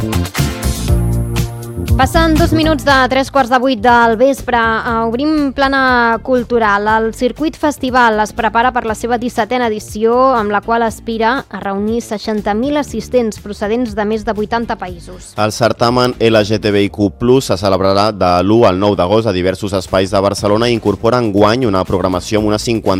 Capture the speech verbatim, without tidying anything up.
Passen dos minuts de tres quarts de vuit del vespre. Obrim plana cultural. El Circuit Festival es prepara per la seva dissetena edició, amb la qual aspira a reunir seixanta mil assistents procedents de més de vuitanta països. El certamen L G T B I Q plus se celebrarà de l'u al nou d'agost a diversos espais de Barcelona i incorpora enguany una programació amb una cinquantena